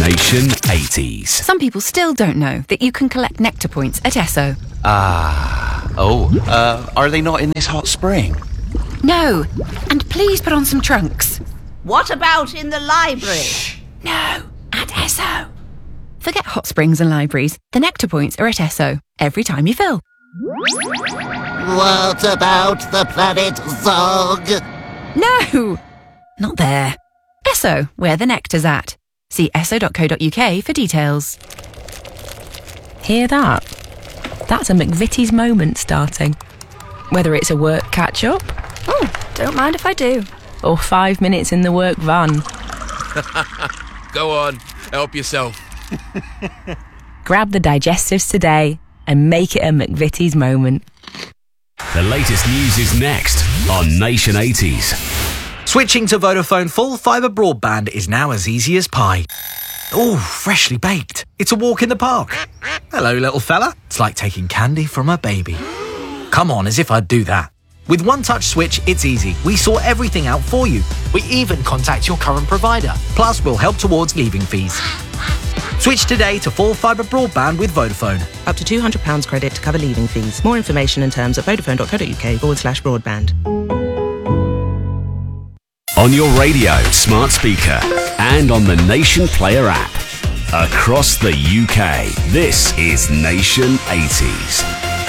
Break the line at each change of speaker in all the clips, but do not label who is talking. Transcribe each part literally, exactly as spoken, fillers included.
Nation eighties.
Some people still don't know that you can collect Nectar points at Esso.
Ah. Oh, uh, are they not in this hot spring?
No. And please put on some trunks.
What about in the library?
Shh. No. At Esso. Forget hot springs and libraries. The Nectar points are at Esso every time you fill.
What about the planet Zog?
No. Not there. Esso, where the nectar's at. See esso dot co dot uk for details.
Hear that? That's a McVitie's moment starting. Whether it's a work catch-up...
Oh, don't mind if I do.
Or five minutes in the work van.
Go on, help yourself.
Grab the digestives today and make it a McVitie's moment.
The latest news is next on Nation eighties.
Switching to Vodafone full fibre broadband is now as easy as pie. Ooh, freshly baked. It's a walk in the park. Hello, little fella. It's like taking candy from a baby. Come on, as if I'd do that. With One Touch Switch, it's easy. We sort everything out for you. We even contact your current provider. Plus, we'll help towards leaving fees. Switch today to full fibre broadband with Vodafone.
Up to two hundred pounds credit to cover leaving fees. More information and terms at vodafone dot co dot uk forward slash broadband.
On your radio, smart speaker, and on the Nation Player app. Across the U K, this is Nation eighties.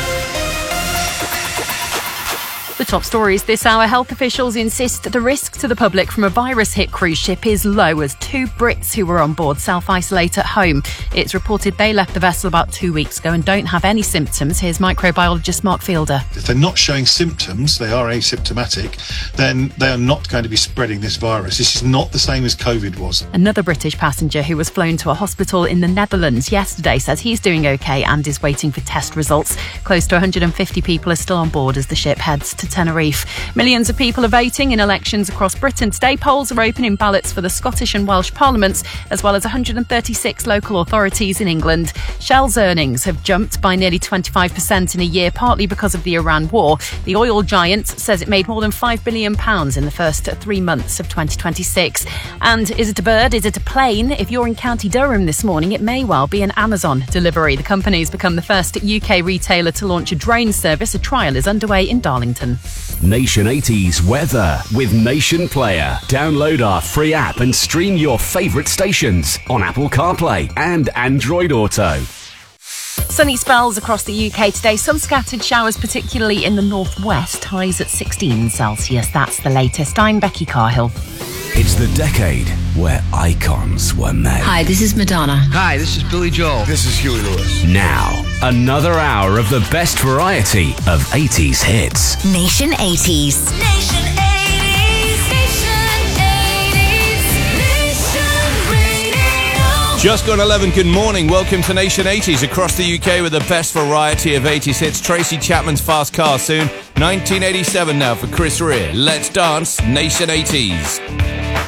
The top stories this hour. Health officials insist the risk to the public from a virus-hit cruise ship is low as two Brits who were on board self-isolate at home. It's reported they left the vessel about two weeks ago and don't have any symptoms. Here's microbiologist Mark Fielder.
If they're not showing symptoms, they are asymptomatic, then they are not going to be spreading this virus. This is not the same as COVID was.
Another British passenger who was flown to a hospital in the Netherlands yesterday says he's doing okay and is waiting for test results. Close to one hundred fifty people are still on board as the ship heads to Tenerife. Millions of people are voting in elections across Britain today. Polls are opening ballots for the Scottish and Welsh Parliaments, as well as one hundred thirty-six local authorities in England. Shell's earnings have jumped by nearly twenty-five percent in a year, partly because of the Iran war. The oil giant says it made more than five billion pounds in the first three months of twenty twenty-six. And is it a bird? Is it a plane? If you're in County Durham this morning, it may well be an Amazon delivery. The company's become the first U K retailer to launch a drone service. A trial is underway in Darlington.
Nation eighties weather with Nation Player. Download our free app and stream your favourite stations on Apple CarPlay and Android Auto.
Sunny spells across the U K today. Some scattered showers, particularly in the northwest. Highs at sixteen Celsius. That's the latest. I'm Becky Carhill.
It's the decade where icons were made.
Hi, this is Madonna.
Hi, this is Billy Joel.
This is Huey Lewis.
Now, another hour of the best variety of eighties hits.
Nation eighties. Nation eighties. Nation eighties. Nation Radio.
Just gone eleven. Good morning. Welcome to Nation eighties across the U K with the best variety of eighties hits. Tracy Chapman's Fast Car soon. nineteen eighty-seven now for Chris Rea. Let's dance. Nation eighties.